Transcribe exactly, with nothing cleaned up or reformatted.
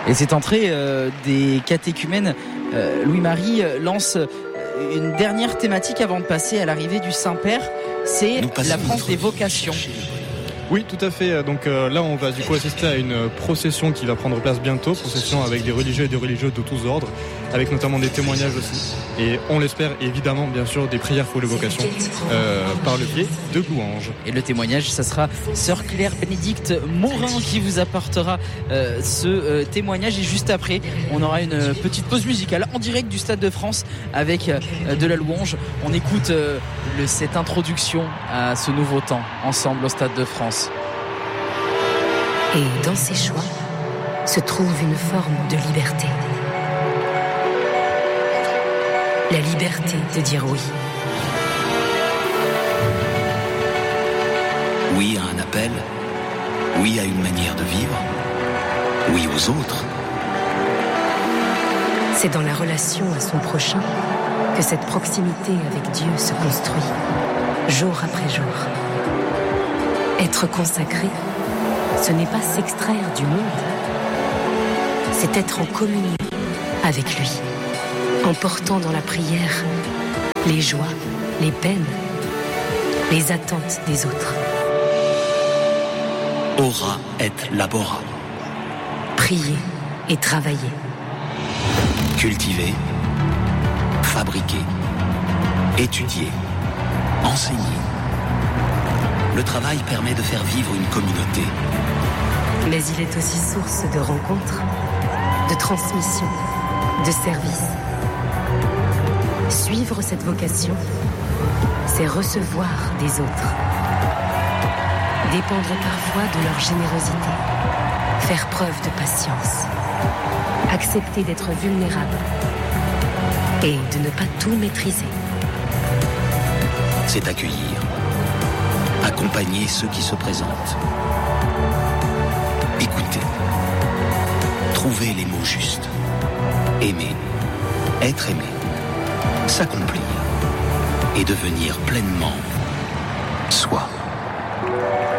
Et cette entrée euh, des catéchumènes, euh, Louis-Marie lance une dernière thématique avant de passer à l'arrivée du Saint-Père, c'est la France des vocations. Oui, tout à fait. Donc euh, là, on va du coup assister à une procession qui va prendre place bientôt, procession avec des religieux et des religieuses de tous ordres, avec notamment des témoignages aussi. Et on l'espère évidemment, bien sûr, des prières pour les vocations euh, par le biais de louanges. Et le témoignage, ça sera sœur Claire Bénédicte Morin qui vous apportera euh, ce euh, témoignage. Et juste après, on aura une petite pause musicale en direct du Stade de France avec euh, de la louange. On écoute euh, le, cette introduction à ce nouveau temps ensemble au Stade de France. Et dans ces choix se trouve une forme de liberté. La liberté de dire oui. Oui à un appel, oui à une manière de vivre, oui aux autres. C'est dans la relation à son prochain que cette proximité avec Dieu se construit, jour après jour. Être consacré, ce n'est pas s'extraire du monde, c'est être en communion avec lui, en portant dans la prière les joies, les peines, les attentes des autres. Ora et labora. Prier et travailler. Cultiver, fabriquer, étudier, enseigner. Le travail permet de faire vivre une communauté. Mais il est aussi source de rencontres, de transmission, de service. Suivre cette vocation, c'est recevoir des autres. Dépendre parfois de leur générosité. Faire preuve de patience. Accepter d'être vulnérable. Et de ne pas tout maîtriser. C'est accueillir. Accompagner ceux qui se présentent. Écouter. Trouver les mots justes. Aimer. Être aimé. S'accomplir. Et devenir pleinement soi.